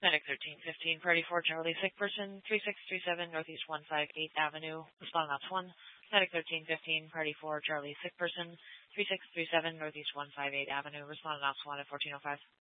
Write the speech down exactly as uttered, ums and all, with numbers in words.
Medic thirteen fifteen, Party four, Charlie, sick person, three six three seven Northeast one five eighth Avenue, responding ops one. Medic thirteen fifteen, Party four, Charlie, sick person, three six three seven Northeast one five eighth Avenue, responding ops one at fourteen oh five.